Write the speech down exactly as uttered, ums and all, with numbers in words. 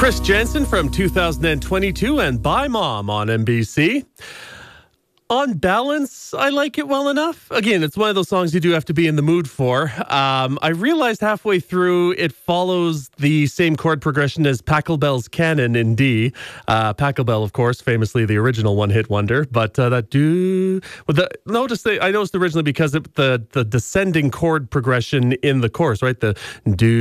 Chris Jensen from two thousand twenty-two and Bye Mom on N B C. On balance, I like it well enough. Again, it's one of those songs you do have to be in the mood for. Um, I realized halfway through it follows the same chord progression as Pachelbel's Canon in D. Uh, Pachelbel, of course, famously the original one-hit wonder. But uh, that do... Well, the, notice the, I noticed originally because of the, the descending chord progression in the chorus, right? The do...